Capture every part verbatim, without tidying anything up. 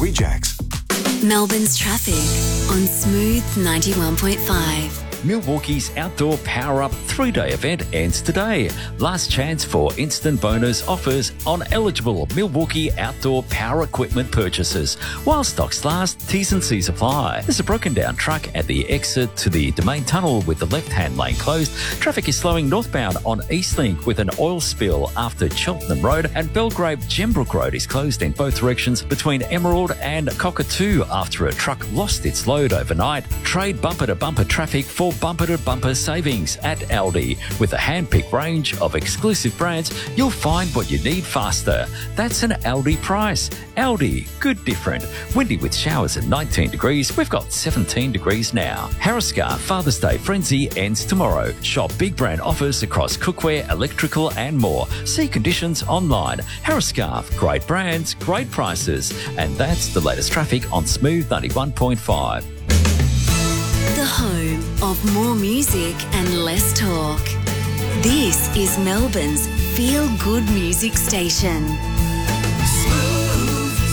Rejects. Melbourne's traffic on Smooth ninety-one point five. Milwaukee's outdoor power-up three-day event ends today. Last chance for instant bonus offers on eligible Milwaukee outdoor power equipment purchases. While stocks last, T's and C's apply. There's a broken-down truck at the exit to the Domain Tunnel with the left-hand lane closed. Traffic is slowing northbound on Eastlink with an oil spill after Cheltenham Road, and Belgrave Gembrook Road is closed in both directions between Emerald and Cockatoo after a truck lost its load overnight. Trade bumper-to-bumper traffic for bumper-to-bumper savings at Aldi. With a hand-picked range of exclusive brands, you'll find what you need faster. That's an Aldi price. Aldi, good different. Windy with showers at nineteen degrees. We've got seventeen degrees now. Harriscar Father's Day Frenzy ends tomorrow. Shop big brand offers across cookware, electrical and more. See conditions online. Harriscar, great brands, great prices. And that's the latest traffic on Smooth ninety-one point five. The home of more music and less talk. This is Melbourne's feel-good music station. Smooth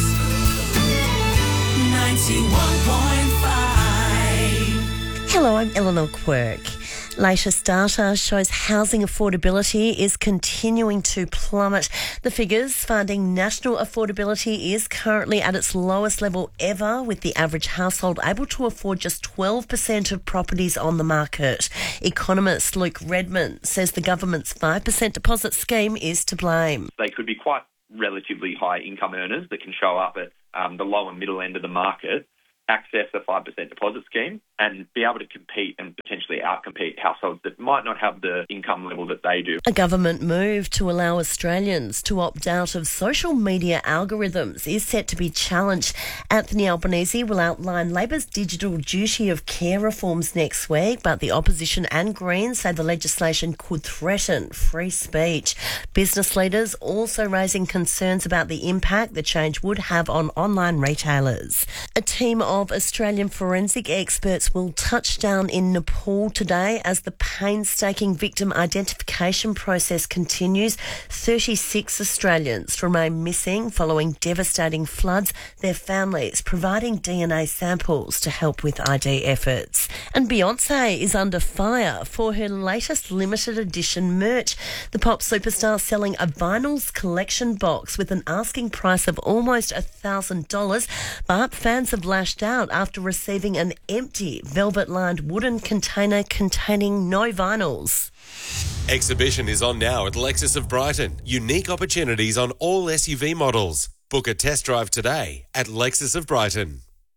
ninety-one point five. Hello, I'm Eleanor Quirk. Latest data shows housing affordability is continuing to plummet. The figures finding national affordability is currently at its lowest level ever, with the average household able to afford just twelve percent of properties on the market. Economist Luke Redmond says the government's five percent deposit scheme is to blame. They could be quite relatively high income earners that can show up at um, the low and middle end of the market, access a five percent deposit scheme and be able to compete and potentially outcompete households that might not have the income level that they do. A government move to allow Australians to opt out of social media algorithms is set to be challenged. Anthony Albanese will outline Labor's digital duty of care reforms next week, but the opposition and Greens say the legislation could threaten free speech. Business leaders also raising concerns about the impact the change would have on online retailers. A team of Australian forensic experts will touch down in Nepal today as the painstaking victim identification process continues. thirty-six Australians remain missing following devastating floods, their families providing D N A samples to help with I D efforts. And Beyonce is under fire for her latest limited edition merch. The pop superstar selling a vinyls collection box with an asking price of almost one thousand dollars, but fans have lashed out after receiving an empty velvet-lined wooden container containing no vinyls. Exhibition is on now at Lexus of Brighton. Unique opportunities on all S U V models. Book a test drive today at Lexus of Brighton.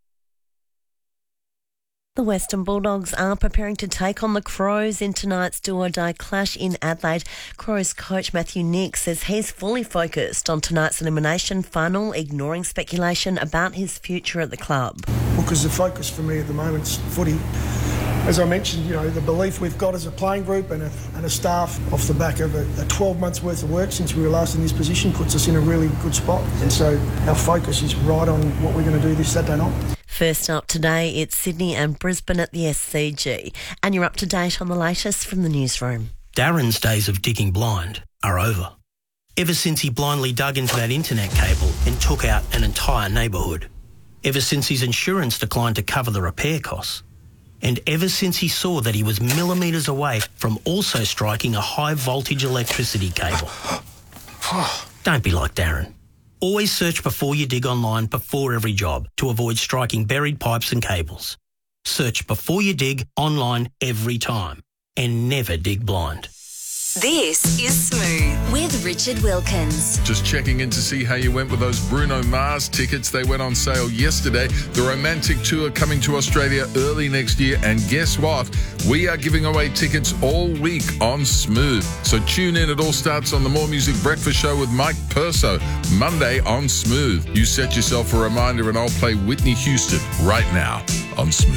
The Western Bulldogs are preparing to take on the Crows in tonight's do-or-die clash in Adelaide. Crows coach Matthew Nick says he's fully focused on tonight's elimination final, ignoring speculation about his future at the club. Well, because the focus for me at the moment is footy. As I mentioned, you know, the belief we've got as a playing group and a, and a staff off the back of a, a twelve months worth of work since we were last in this position puts us in a really good spot. And so our focus is right on what we're going to do this Saturday night. First up today, it's Sydney and Brisbane at the S C G. And you're up to date on the latest from the newsroom. Darren's days of digging blind are over. Ever since he blindly dug into that internet cable and took out an entire neighbourhood. Ever since his insurance declined to cover the repair costs. And ever since he saw that he was millimetres away from also striking a high-voltage electricity cable. Don't be like Darren. Always search before you dig online before every job to avoid striking buried pipes and cables. Search before you dig online every time and never dig blind. This is Smooth with Richard Wilkins. Just checking in to see how you went with those Bruno Mars tickets. They went on sale yesterday. The Romantic Tour coming to Australia early next year. And guess what? We are giving away tickets all week on Smooth. So tune in. It all starts on the More Music Breakfast Show with Mike Perso, Monday on Smooth. You set yourself a reminder and I'll play Whitney Houston right now on Smooth.